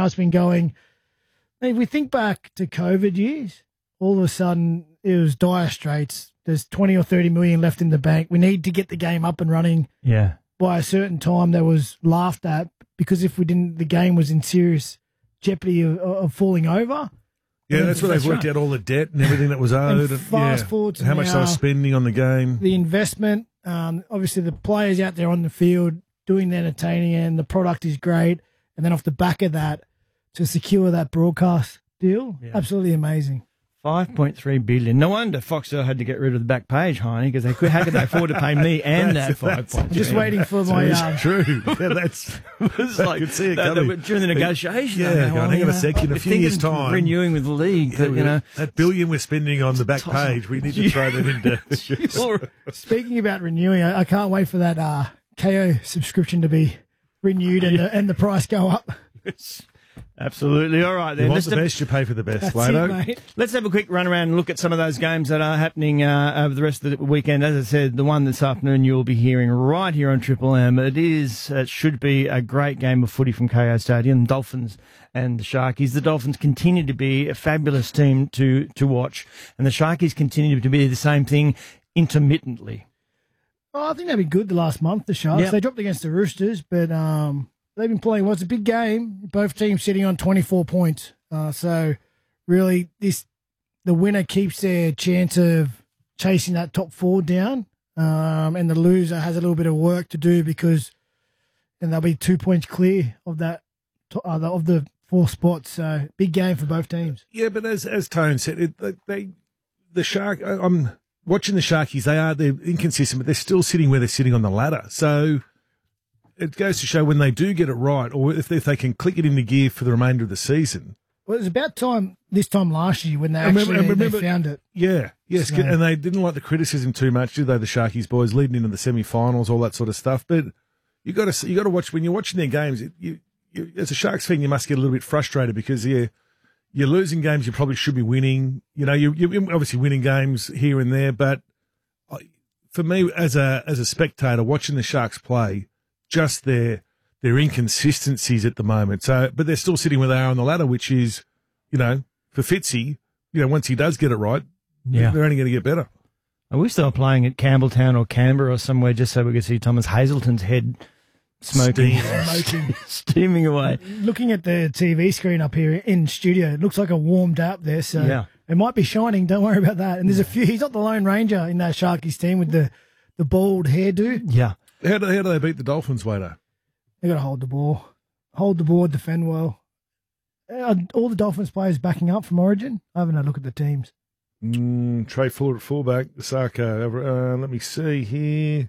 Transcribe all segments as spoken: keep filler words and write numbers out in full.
now it's been going. If we think back to COVID years, all of a sudden it was dire straits. There's twenty or thirty million left in the bank. We need to get the game up and running. Yeah. By a certain time, that was laughed at because if we didn't, the game was in serious jeopardy of, of falling over. Yeah, that's where they've worked right. out all the debt and everything that was owed. And fast yeah, forward to how much now, they were spending on the game. The investment, um, obviously the players out there on the field doing the entertaining, and the product is great. And then off the back of that, to secure that broadcast deal, yeah. absolutely amazing. five point three billion dollars. No wonder Foxtel had to get rid of the back page, Heine, because they could, how could they afford to pay me and that five point three? Just waiting for my... That's um, true. Yeah, that's... It's like, could see it that, coming. During the negotiation. Yeah, going, well, hang on a second. In a few years' time... renewing with the league. Yeah, But, you know, that billion we're spending on the back page, we need to throw that into... Speaking about renewing, I, I can't wait for that uh, K O subscription to be renewed and, yeah. the, and the price go up. Absolutely. All right, then. You want Let's the best, you pay for the best, That's Lado. it, mate. Let's have a quick run around and look at some of those games that are happening uh, over the rest of the weekend. As I said, the one this afternoon you'll be hearing right here on Triple M. It is, it should be a great game of footy from K O Stadium. Dolphins and the Sharkies. The Dolphins continue to be a fabulous team to, to watch, and the Sharkies continue to be the same thing intermittently. Oh, I think they've been good the last month, the Sharks. Yep. They dropped against the Roosters, but... um. They've been playing well. It's a big game. Both teams sitting on twenty-four points. Uh, so, really, this the winner keeps their chance of chasing that top four down, um, and the loser has a little bit of work to do because, and they'll be two points clear of that uh, of the four spots. So, big game for both teams. Yeah, but as as Tone said, it, they, they the Shark. I'm watching the Sharkies. They are they're inconsistent, but they're still sitting where they're sitting on the ladder. So. It goes to show when they do get it right, or if they, if they can click it into gear for the remainder of the season. Well, it was about time this time last year when they actually remember, remember, they found it. Yeah, yes, so. And they didn't like the criticism too much, did they? The Sharkies boys leading into the semi-finals, all that sort of stuff. But you got to you got to watch when you're watching their games. It, you, you, as a Sharks fan, you must get a little bit frustrated because yeah, you're losing games you probably should be winning. You know, you, you're obviously winning games here and there, but for me, as a as a spectator watching the Sharks play. Just their their inconsistencies at the moment. So, but they're still sitting where they are on the ladder, which is, you know, for Fitzy, you know, once he does get it right, yeah. they're only going to get better. I wish they were playing at Campbelltown or Canberra or somewhere just so we could see Thomas Hazelton's head smoking, smoking, steaming away. Looking at the T V screen up here in studio, it looks like a warmed up there. So yeah. it might be shining. Don't worry about that. And there's a few. He's not the Lone Ranger in that Sharkies team with the the bald hairdo. Yeah. How do, how do they beat the Dolphins, Wader? They got to hold the ball, hold the ball, defend well. Uh, all the Dolphins players backing up from Origin. I haven't had a look at the teams. Mm, Trey Fuller at fullback, Sarko. Uh, let me see here.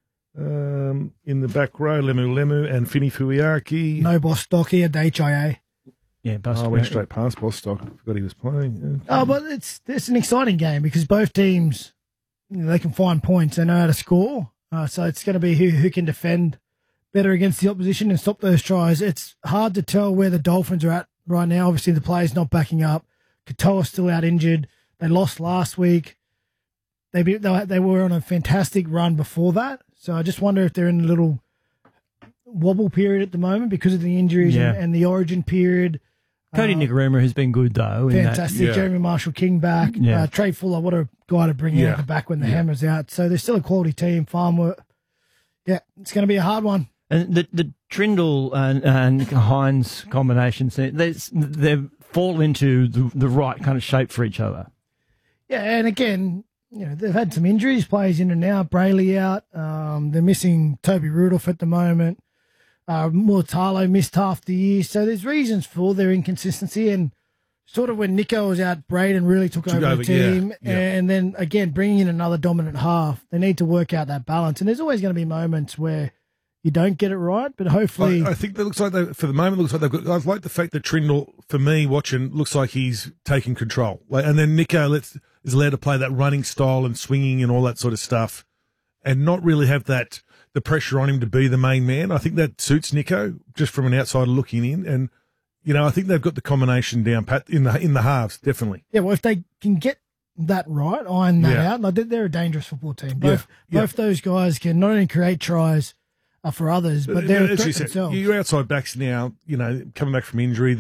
Um, in the back row, Lemu Lemu and Fini Fuiaki. No Bostock here, the H I A. Yeah, Bostock. Oh, I went straight past Bostock. I forgot he was playing. Yeah. Oh, but it's it's an exciting game because both teams, you know, they can find points. They know how to score. Uh, so it's going to be who who can defend better against the opposition and stop those tries. It's hard to tell where the Dolphins are at right now. Obviously, the players not backing up. Katoa's still out injured. They lost last week. They be, they they were on a fantastic run before that. So I just wonder if they're in a little wobble period at the moment because of the injuries yeah. and, and the Origin period. Cody uh, Nikorima has been good, though. Fantastic. Yeah. Jeremy Marshall-King back. Yeah. Uh, Trey Fuller, what a guy to bring yeah. in at the back when the yeah. hammer's out. So they're still a quality team. Farmer, yeah, it's going to be a hard one. And the the Trindle and, and Hines combinations, they they fall into the, the right kind of shape for each other. Yeah, and again, you know, they've had some injuries, players in and out, Brayley out. Um, they're missing Toby Rudolph at the moment. Uh, Muatalo missed half the year. So there's reasons for their inconsistency. And sort of when Nico was out, Braden really took, took over, over the team. Yeah, yeah. And then, again, bringing in another dominant half, they need to work out that balance. And there's always going to be moments where you don't get it right, but hopefully... I, I think that looks like, they, for the moment, it looks like they've got... I like the fact that Trindle, for me, watching, looks like he's taking control. Like, and then Nico lets, is allowed to play that running style and swinging and all that sort of stuff and not really have that... the pressure on him to be the main man. I think that suits Nico, just from an outsider looking in. And, you know, I think they've got the combination down pat in the in the halves, definitely. Yeah, well, if they can get that right, iron that yeah. out, like they're a dangerous football team. Both yeah. both yeah. those guys can not only create tries uh, for others, but they're a threat said, themselves. Your outside backs now, you know, coming back from injury,